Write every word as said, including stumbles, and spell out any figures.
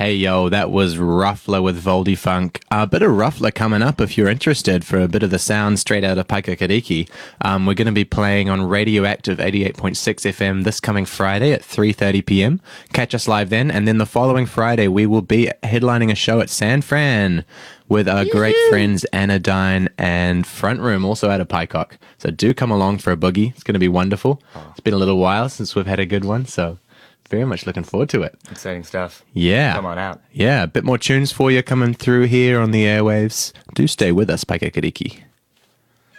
Hey yo, that was Ruffler with Voldy Funk. A bit of Ruffler coming up if you're interested for a bit of the sound straight out of Paikakiriki. Um, we're going to be playing on Radioactive eighty-eight point six F M this coming Friday at three thirty p.m. Catch us live then, and then the following Friday we will be headlining a show at San Fran with our Yoo-hoo. great friends Anodyne and Front Room, also out of Paikok. So do come along for a boogie. It's going to be wonderful. Oh. It's been a little while since we've had a good one, so very much looking forward to it. Exciting stuff. Yeah. Come on out. Yeah, a bit more tunes for you coming through here on the airwaves. Do stay with us, Paikakiriki.